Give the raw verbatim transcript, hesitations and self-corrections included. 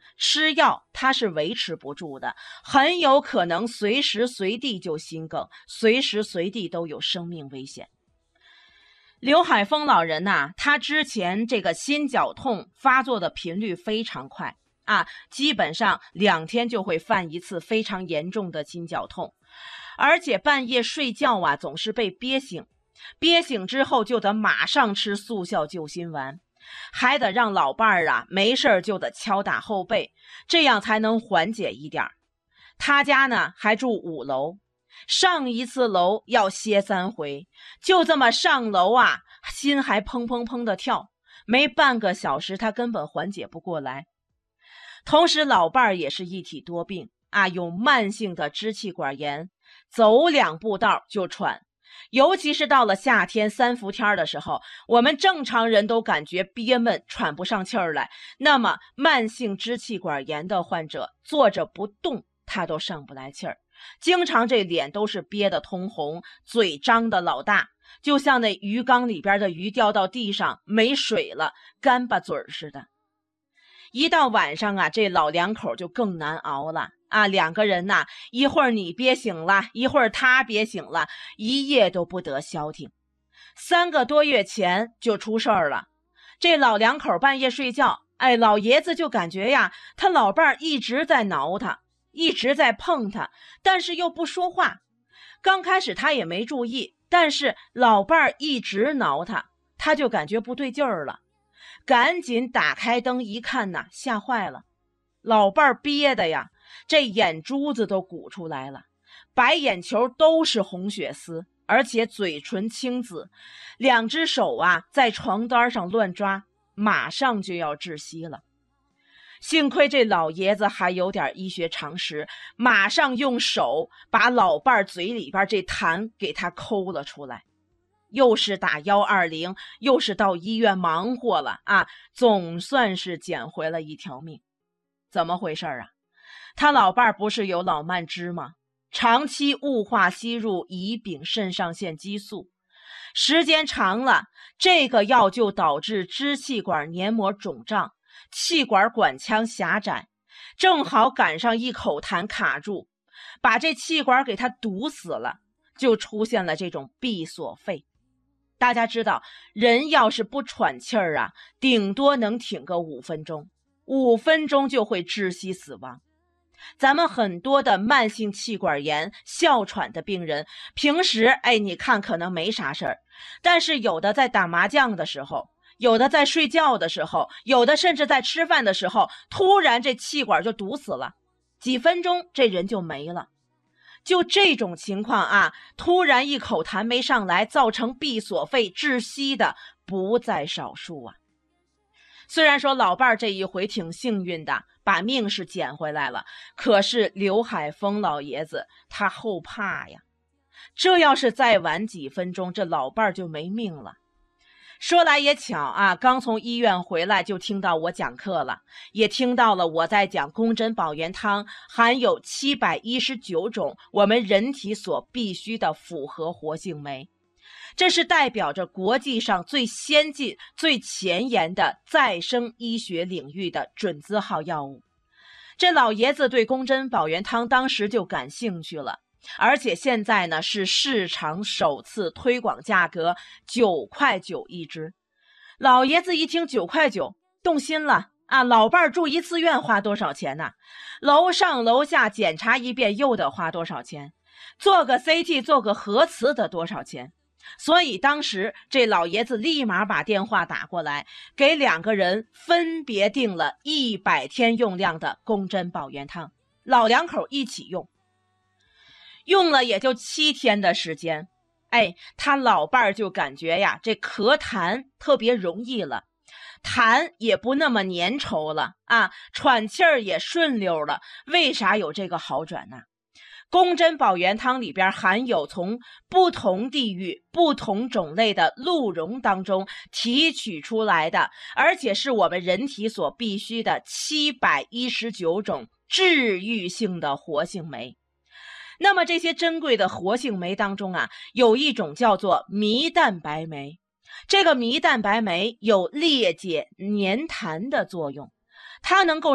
吃药它是维持不住的，很有可能随时随地就心梗，随时随地都有生命危险。刘海峰老人呐、啊，他之前这个心绞痛发作的频率非常快啊，基本上两天就会犯一次非常严重的心绞痛，而且半夜睡觉啊总是被憋醒，憋醒之后就得马上吃速效救心丸，还得让老伴儿啊没事就得敲打后背，这样才能缓解一点。他家呢还住五楼，上一次楼要歇三回，就这么上楼啊，心还砰砰砰的跳，没半个小时他根本缓解不过来。同时老伴儿也是一体多病啊，有慢性的支气管炎，走两步道就喘，尤其是到了夏天三伏天的时候，我们正常人都感觉憋闷喘不上气儿来，那么慢性支气管炎的患者坐着不动他都上不来气儿，经常这脸都是憋得通红，嘴张得老大，就像那鱼缸里边的鱼掉到地上没水了，干巴嘴似的。一到晚上啊，这老两口就更难熬了啊！两个人呐、啊，一会儿你憋醒了，一会儿他憋醒了，一夜都不得消停。三个多月前就出事儿了，这老两口半夜睡觉，哎，老爷子就感觉呀，他老伴儿一直在挠他，一直在碰他，但是又不说话。刚开始他也没注意，但是老伴儿一直挠他，他就感觉不对劲儿了。赶紧打开灯一看呐，吓坏了，老伴儿憋的呀，这眼珠子都鼓出来了，白眼球都是红血丝，而且嘴唇青紫，两只手啊在床单上乱抓，马上就要窒息了。幸亏这老爷子还有点医学常识，马上用手把老伴儿嘴里边这痰给他抠了出来。又是打一二零，又是到医院忙活了啊，总算是捡回了一条命。怎么回事啊？他老伴儿不是有老慢支吗？长期雾化吸入乙丙肾上腺激素，时间长了，这个药就导致支气管黏膜肿胀，气管管腔狭窄，正好赶上一口痰卡住，把这气管给它堵死了，就出现了这种闭锁肺。大家知道，人要是不喘气儿啊，顶多能挺个五分钟，五分钟就会窒息死亡。咱们很多的慢性气管炎、哮喘的病人，平时哎，你看可能没啥事儿，但是有的在打麻将的时候，有的在睡觉的时候，有的甚至在吃饭的时候，突然这气管就堵死了，几分钟这人就没了。就这种情况啊，突然一口痰没上来，造成闭锁肺窒息的不在少数啊。虽然说老伴儿这一回挺幸运的，把命是捡回来了，可是刘海峰老爷子他后怕呀，这要是再晚几分钟，这老伴儿就没命了。说来也巧啊，刚从医院回来就听到我讲课了，也听到了我在讲宫针保元汤含有七百一十九种我们人体所必需的复合活性酶，这是代表着国际上最先进、最前沿的再生医学领域的准字号药物。这老爷子对宫针保元汤当时就感兴趣了，而且现在呢是市场首次推广价格九块九一支。老爷子一听九块九，动心了啊！老伴儿住一次院花多少钱呢、啊？楼上楼下检查一遍又得花多少钱？做个 C T 做个核磁得多少钱？所以当时这老爷子立马把电话打过来，给两个人分别订了一百天用量的宫针保元汤，老两口一起用。用了也就七天的时间，哎，他老伴儿就感觉呀，这咳痰特别容易了，痰也不那么粘稠了啊，喘气儿也顺溜了。为啥有这个好转呢？宫针保元汤里边含有从不同地域、不同种类的鹿茸当中提取出来的，而且是我们人体所必需的七百一十九种治愈性的活性酶。那么这些珍贵的活性酶当中啊，有一种叫做胰蛋白酶，这个胰蛋白酶有裂解粘痰的作用，它能够